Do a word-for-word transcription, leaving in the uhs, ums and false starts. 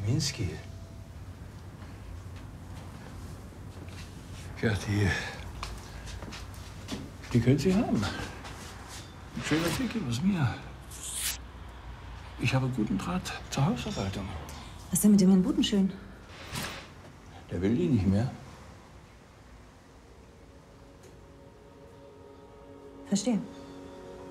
Kaminski. Ja, die. Die können Sie haben. Ein schöner Blick übers Meer. Ich habe guten Draht zur Hausverwaltung. Was ist denn mit dem Herrn Butenschön? Der will die nicht mehr. Verstehe.